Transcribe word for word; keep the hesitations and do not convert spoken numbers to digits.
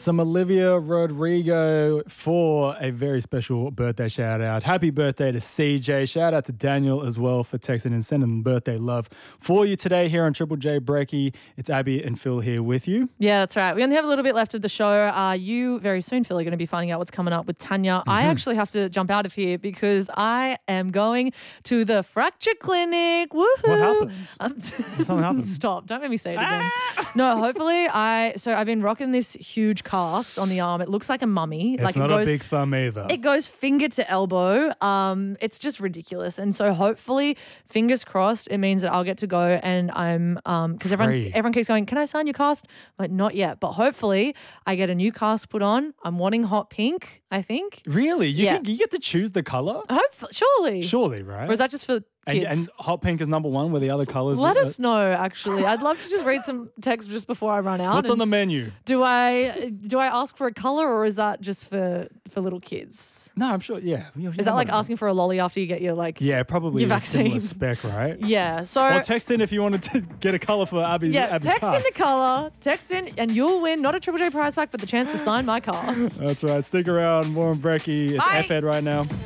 some Olivia Rodrigo for a very special birthday shout out. Happy birthday to C J. Shout out to Daniel as well for texting and sending birthday love for you today here on Triple J Breaky. It's Abby and Phil here with you. Yeah, that's right. We only have a little bit left of the show. Uh, you very soon, Phil, are going to be finding out what's coming up with Tanya. Mm-hmm. I actually have to jump out of here because I am going to the fracture clinic. Woohoo! What happened? Um, Something happened. Stop. Don't make me say it again. No, hopefully I, so I've been rocking this huge cast on the arm. It looks like a mummy. It's like not it goes, a big thumb either. It goes finger to elbow. Um, it's just ridiculous. And so hopefully, fingers crossed, it means that I'll get to go and I'm, um, because everyone, everyone keeps going, can I sign your cast? I'm like, not yet. But hopefully I get a new cast put on. I'm wanting hot pink, I think. Really? You, Yeah. can, you get to choose the colour? Hopefully, surely. Surely, right? Or is that just for and, kids? and hot pink is number one where the other colours Let are, us know, actually. I'd love to just read some text just before I run out. What's on And the menu? Do I do I ask for a colour or is that just for, for little kids? No, I'm sure, yeah. Is that like asking for a lolly after you get your like Yeah, probably your a similar vaccine? spec, right? Yeah. So Or text in if you wanted to get a colour for Abby's, yeah, Abby's text cast. in the colour, text in, and you'll win not a Triple J prize pack, but the chance to sign my cast. That's right. Stick around. More on Brecky. It's Bye. F Ed right now.